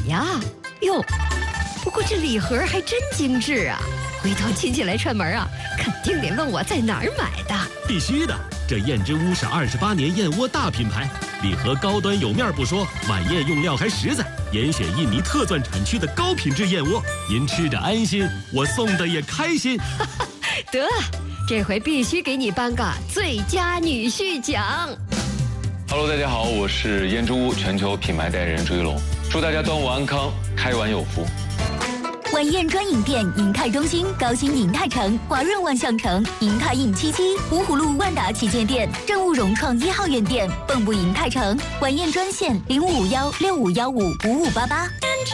呀？哟，不过这礼盒还真精致啊！回头亲戚来串门啊，肯定得问我在哪儿买的。 必须的，这燕之屋是28年燕窝大品牌，礼盒高端有面不说，晚宴用料还实在，严选印尼特钻产区的高品质燕窝，您吃着安心，我送的也开心。 得，这回必须给你颁个最佳女婿奖。 Hello， 大家好，我是燕之屋全球品牌代言人朱一龙，祝大家端午安康，开碗有福。 晚宴专营店：银泰中心、高新银泰城、华润万象城、银泰印77、芜湖路万达旗舰店、正务融创1号园店、蚌埠银泰城。晚宴专线0551655588。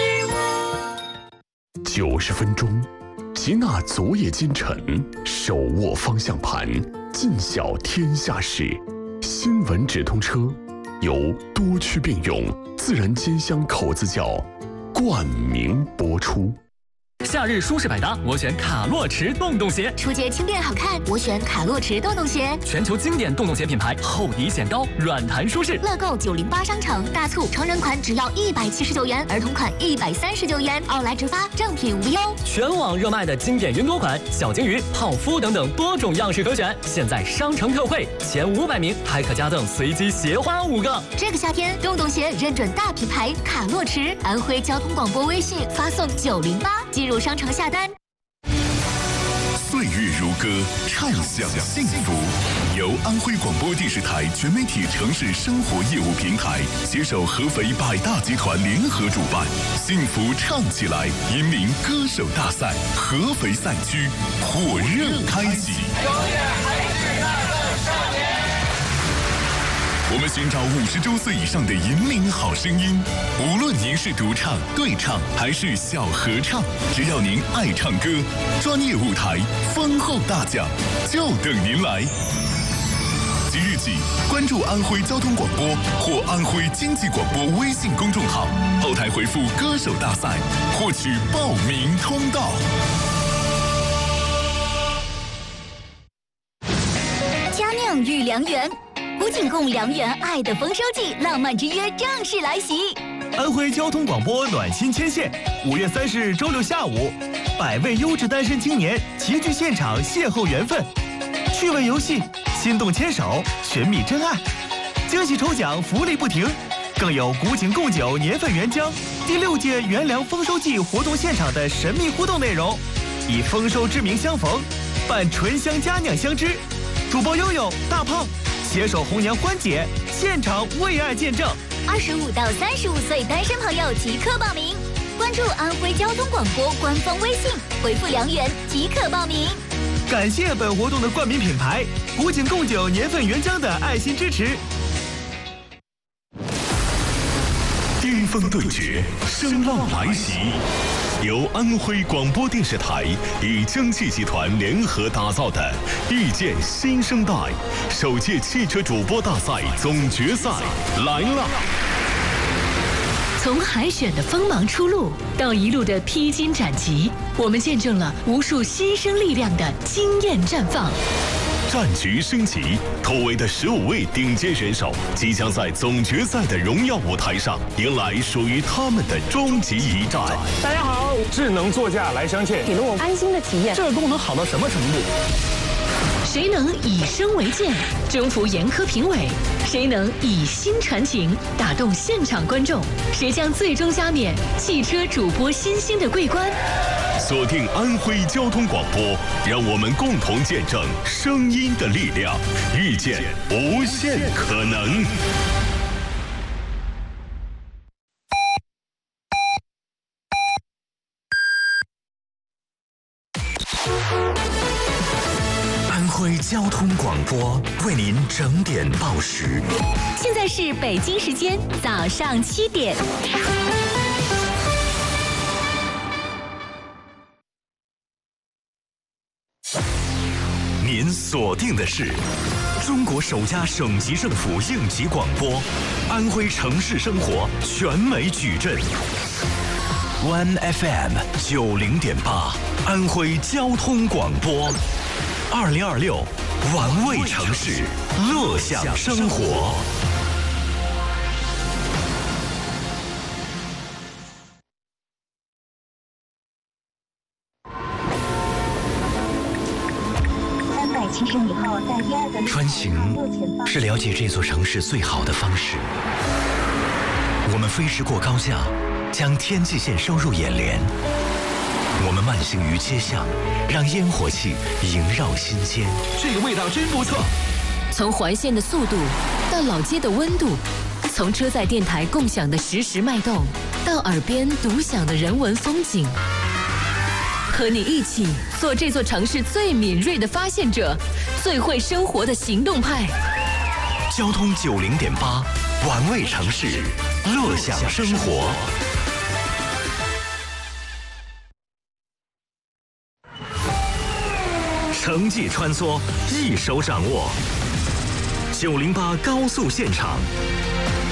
90分钟，集纳昨夜今晨，手握方向盘，尽晓天下事。新闻直通车由多区并用自然煎香口子窖冠名播出。 夏日舒适百搭，我选卡洛驰洞洞鞋。 初阶轻便好看，我选卡洛驰洞洞鞋。 全球经典洞洞鞋品牌，厚底显高，软弹舒适。 乐购908商城大促，成人款只要179元，儿童款139元，奥莱直发，正品无忧。 全网热卖的经典云朵款、小金鱼、泡芙等等多种样式可选。现在商城特惠，前500名还可加赠随机鞋花5个。 这个夏天，洞洞鞋认准大品牌卡洛驰。安徽交通广播微信发送908，进入商城下单。 岁月如歌，畅享幸福。由安徽广播电视台全媒体城市生活业务平台携手合肥百大集团联合主办，幸福唱起来引领歌手大赛合肥赛区火热开启。我们寻找50周岁以上的引领好声音，无论您是独唱、对唱还是小合唱，只要您爱唱歌，专业舞台、丰厚大奖就等您来。即日起，关注安徽交通广播或安徽经济广播微信公众号，后台回复“歌手大赛”，获取报名通道。 佳酿御良缘。古井贡良缘爱的丰收季，浪漫之约正式来袭。 安徽交通广播暖心牵线，5月30日周六下午，100位优质单身青年齐聚现场邂逅缘分，趣味游戏，心动牵手，寻觅真爱，惊喜抽奖福利不停，更有古井贡酒年份原浆第6届元粮丰收季活动现场的神秘互动内容，以丰收之名相逢，伴醇香佳酿相知。主播悠悠、大胖携手红娘欢姐，现场为爱见证。 25到35岁单身朋友即刻报名，关注安徽交通广播官方微信，回复良缘即可报名。 感谢本活动的冠名品牌古井贡酒年份原浆的爱心支持。 巅峰对决，声浪来袭。由安徽广播电视台与蒸汽集团联合打造的遇见新生代首届汽车主播大赛总决赛来了。 从海选的锋芒初露到一路的披荆斩棘，我们见证了无数新生力量的惊艳绽放。 战局升级，突围的15位顶尖选手即将在总决赛的荣耀舞台上迎来属于他们的终极一战。 大家好，智能座驾来相见，给了我安心的体验。这个功能好到什么程度？ 谁能以声为鉴，征服严苛评委？谁能以心传情，打动现场观众？谁将最终加冕汽车主播新星的桂冠？ 锁定安徽交通广播，让我们共同见证声音的力量，遇见无限可能。 安徽交通广播为您整点报时。 现在是北京时间早上7点。 您锁定的是中国首家省级政府应急广播，安徽城市生活全媒矩阵。One FM 90.8，安徽交通广播，2026玩味城市，乐享生活。 穿行是了解这座城市最好的方式。我们飞驰过高架，将天际线收入眼帘。我们慢行于街巷，让烟火气萦绕心间。 这个味道真不错。 从环线的速度到老街的温度，从车载电台共享的实时脉动，到耳边独享的人文风景。和你一起做这座城市最敏锐的发现者，最会生活的行动派。 交通90.8，玩味城市，乐享生活。城际穿梭，一手掌握。908高速现场，